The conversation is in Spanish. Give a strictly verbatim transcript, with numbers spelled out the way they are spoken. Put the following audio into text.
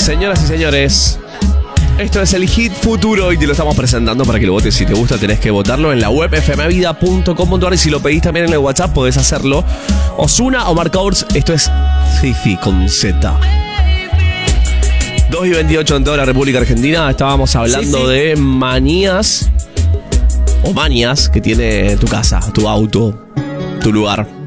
Señoras y señores, esto es el Hit Futuro y te lo estamos presentando para que lo votes. Si te gusta tenés que votarlo en la web f m vida punto com punto a r y si lo pedís también en el WhatsApp podés hacerlo. Ozuna o Marc Ours, esto es Fifi con Z. dos y veintiocho en toda la República Argentina. Estábamos hablando sí, sí. de manías o manias que tiene tu casa, tu auto, tu lugar.